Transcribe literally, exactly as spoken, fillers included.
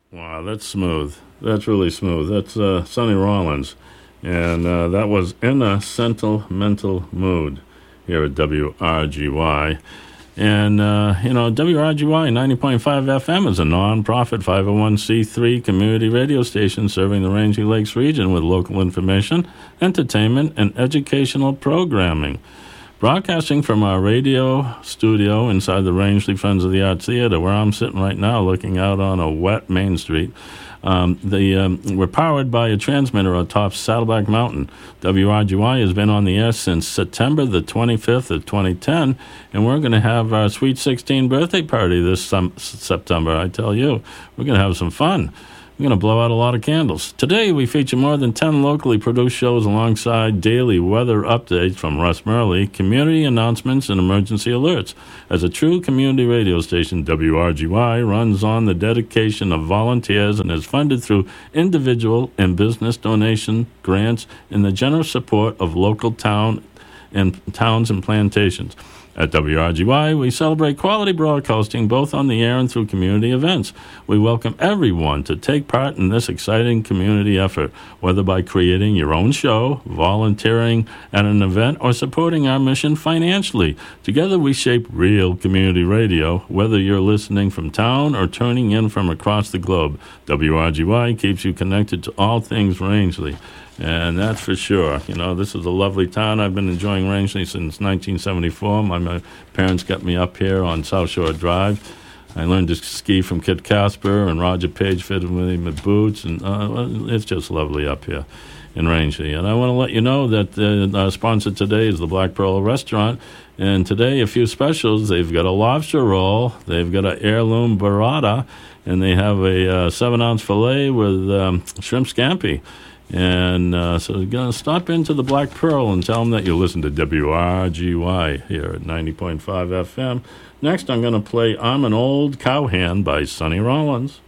Wow, that's smooth. That's really smooth. That's uh, Sonny Rollins. And uh, that was In a Sentimental Mood here at W R G Y. And, uh, you know, W R G Y ninety point five F M is a non-profit five oh one c three community radio station serving the Rangeley Lakes region with local information, entertainment, and educational programming. Broadcasting from our radio studio inside the Rangeley Friends of the Arts Theater, where I'm sitting right now looking out on a wet Main Street. Um, the um, we're powered by a transmitter atop Saddleback Mountain. W R G Y has been on the air since September the twenty-fifth of twenty ten, and we're going to have our Sweet sixteen birthday party this some, September. I tell you, we're going to have some fun. We're going to blow out a lot of candles. Today, we feature more than ten locally produced shows alongside daily weather updates from Russ Murley, community announcements, and emergency alerts. As a true community radio station, W R G Y runs on the dedication of volunteers and is funded through individual and business donation grants and the generous support of local town and towns and plantations. At W R G Y, we celebrate quality broadcasting both on the air and through community events. We welcome everyone to take part in this exciting community effort, whether by creating your own show, volunteering at an event, or supporting our mission financially. Together, we shape real community radio, whether you're listening from town or tuning in from across the globe. W R G Y keeps you connected to all things Rangeley. And that's for sure. You know, this is a lovely town. I've been enjoying Rangeley since nineteen seventy-four. My, my parents got me up here on South Shore Drive. I learned to ski from Kit Casper, and Roger Page fitted with him with boots. And uh, it's just lovely up here in Rangeley. And I want to let you know that uh, our sponsor today is the Black Pearl Restaurant. And today, a few specials. They've got a lobster roll. They've got an heirloom burrata. And they have a uh, seven-ounce filet with um, shrimp scampi. And uh, so you're going to stop into the Black Pearl and tell them that you listen to W R G Y here at ninety point five F M. Next, I'm going to play I'm an Old Cowhand by Sonny Rollins.